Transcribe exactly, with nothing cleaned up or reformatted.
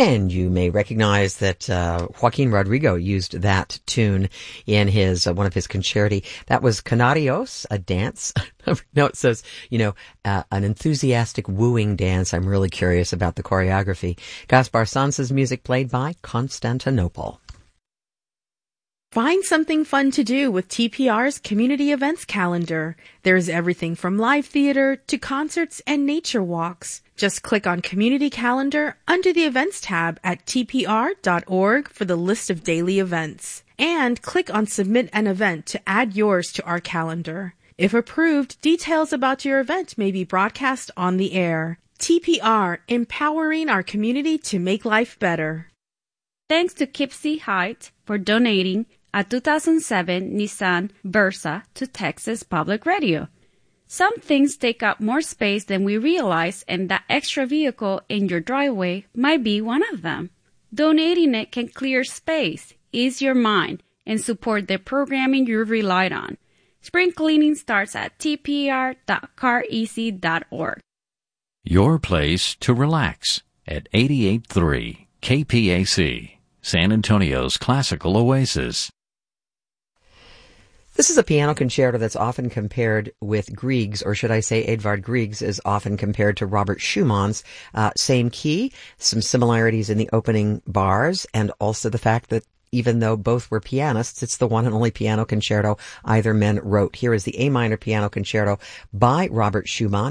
And you may recognize that uh, Joaquin Rodrigo used that tune in his uh, one of his concerti. That was Canarios, a dance. No, it says, you know, uh, an enthusiastic wooing dance. I'm really curious about the choreography. Gaspar Sanz's music played by Constantinople. Find something fun to do with T P R's community events calendar. There's everything from live theater to concerts and nature walks. Just click on Community Calendar under the Events tab at T P R dot org for the list of daily events. And click on Submit an Event to add yours to our calendar. If approved, details about your event may be broadcast on the air. T P R, empowering our community to make life better. Thanks to Kipsey Height for donating a two thousand seven Nissan Versa to Texas Public Radio. Some things take up more space than we realize, and that extra vehicle in your driveway might be one of them. Donating it can clear space, ease your mind, and support the programming you relied on. Spring cleaning starts at T P R dot car easy dot org. Your place to relax at eighty-eight point three K P A C, San Antonio's classical oasis. This is a piano concerto that's often compared with Grieg's, or should I say Edvard Grieg's is often compared to Robert Schumann's. Uh, same key, some similarities in the opening bars, and also the fact that even though both were pianists, it's the one and only piano concerto either men wrote. Here is the A minor piano concerto by Robert Schumann.